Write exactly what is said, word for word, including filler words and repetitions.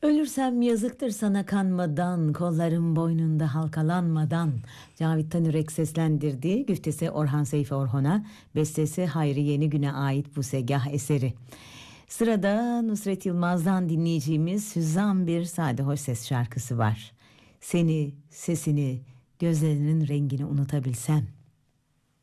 Ölürsem yazıktır sana kanmadan, kollarım boynunda halkalanmadan. Cavit Tanürek seslendirdi. Güftesi Orhan Seyfi Orhon'a, bestesi Hayri Yenigün'e ait bu segah eseri. Sırada Nusret Yılmaz'dan dinleyeceğimiz hüzzam bir sade hoş ses şarkısı var. Seni, sesini, gözlerinin rengini unutabilsem.